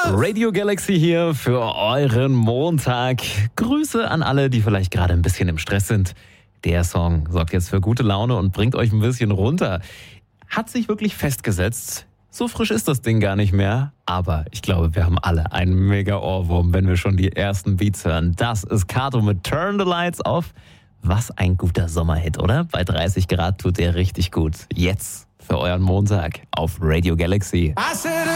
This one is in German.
Radio Galaxy hier für euren Montag. Grüße an alle, die vielleicht gerade ein bisschen im Stress sind. Der Song sorgt jetzt für gute Laune und bringt euch ein bisschen runter. Hat sich wirklich festgesetzt. So frisch ist das Ding gar nicht mehr. Aber ich glaube, wir haben alle einen mega Ohrwurm, wenn wir schon die ersten Beats hören. Das ist Kato mit Turn the Lights Off. Was ein guter Sommerhit, oder? Bei 30 Grad tut der richtig gut. Jetzt für euren Montag auf Radio Galaxy.